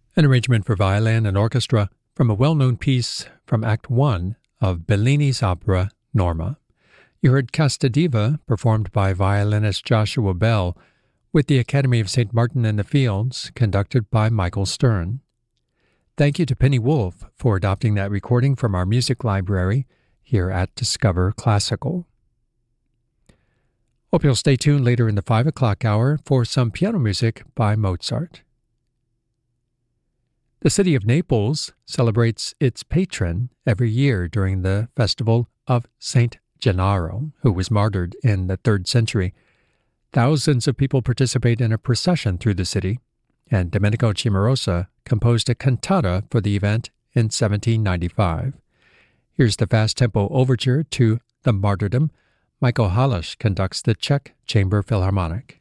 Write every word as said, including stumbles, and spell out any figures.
An arrangement for violin and orchestra from a well-known piece from Act One of Bellini's opera Norma. You heard Casta Diva, performed by violinist Joshua Bell, with the Academy of Saint Martin in the Fields, conducted by Michael Stern. Thank you to Penny Wolf for adopting that recording from our music library here at Discover Classical. Hope you'll stay tuned later in the five o'clock hour for some piano music by Mozart. The city of Naples celebrates its patron every year during the festival of Saint Gennaro, who was martyred in the third century. Thousands of people participate in a procession through the city, and Domenico Cimarosa composed a cantata for the event in seventeen ninety-five. Here's the fast-tempo overture to The Martyrdom. Michael Halasz conducts the Czech Chamber Philharmonic.